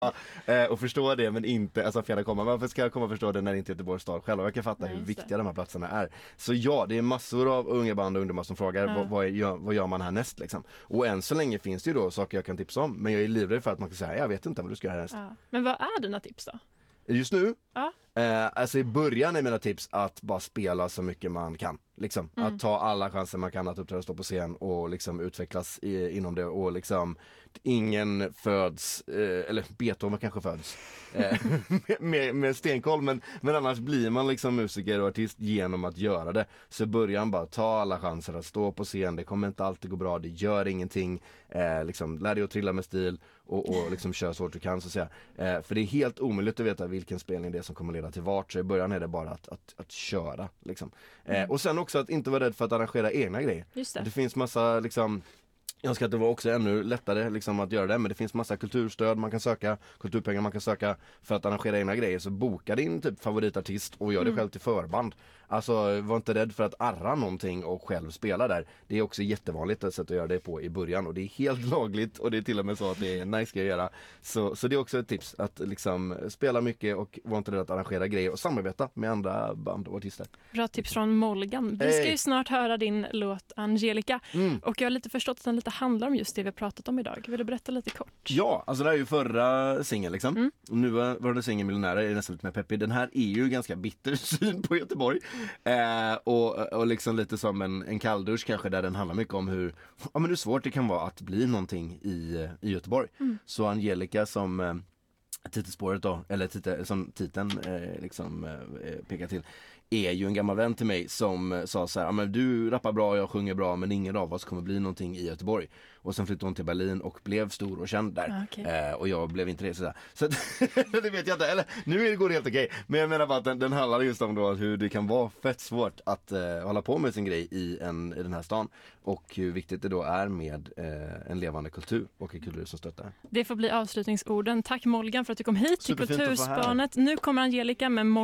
och förstå det, men inte, alltså fjärde komma. Varför ska jag komma och förstå det när inte Göteborgs stad själva jag kan fatta hur viktiga de här platserna är. Så ja, det är massor av unga band och ungdomar som frågar vad gör man härnäst liksom. Och än så länge finns det ju då saker jag kan tipsa om, men jag är livrädd för att man kan säga jag vet inte vad du ska göra härnäst. Men vad är dina tips då? Just nu? Ja. Alltså i början är mina tips att bara spela så mycket man kan. Liksom. Att ta alla chanser man kan att uppträda och stå på scen och liksom utvecklas inom det. Och liksom ingen föds, eller Beethoven kanske föds med stenkoll, men annars blir man liksom musiker och artist genom att göra det. Så i början bara ta alla chanser att stå på scen. Det kommer inte alltid gå bra, det gör ingenting. Liksom, lär dig att trilla med stil och liksom kör så hårt du kan så att säga. För det är helt omöjligt att veta vilken spelning det är som kommer leda till vart. Så i början är det bara att köra liksom. Och sen också att inte vara rädd för att arrangera egna grejer. Just det. Det finns massa liksom, jag önskar att det var också ännu lättare liksom, att göra det, men det finns massa kulturstöd man kan söka, kulturpengar man kan söka för att arrangera egna grejer. Så boka din typ favoritartist och gör det själv till förband. Alltså var inte rädd för att arra någonting och själv spela där. Det är också jättevanligt ett sätt att göra det på i början, och det är helt lagligt, och det är till och med så att det är en nice grej att göra. Så det är också ett tips att liksom spela mycket och var inte rädd att arrangera grejer och samarbeta med andra band och artister. Bra tips från Molgan. Vi ska ju snart höra din låt Angelica, och jag har lite förstått att den lite handlar om just det vi har pratat om idag. Vill du berätta lite kort? Ja, alltså det här är ju förra singeln liksom. Och nu var det singeln Miljonärer, är nästan lite mer peppig. Den här är ju ganska bitter syn på Göteborg. Och liksom lite som en kalldusch kanske, där den handlar mycket om hur svårt det kan vara att bli någonting i Göteborg. Så Angelica som titelspåret då, eller som titeln pekar till, är ju en gammal vän till mig som sa så här: men du rappar bra, jag sjunger bra, men ingen av oss kommer bli någonting i Göteborg. Och sen flyttade hon till Berlin och blev stor och känd där. Och jag blev inte det sådär. Så det vet jag inte, eller nu går det helt okej. Men jag menar bara att den handlar just om då hur det kan vara fett svårt att hålla på med sin grej i den här stan. Och hur viktigt det då är med en levande kultur och en kultur som stöttar. Det får bli avslutningsorden. Tack Molgan för att du kom hit till Superfint att få vara här. Kulturspånet. Nu kommer Angelica med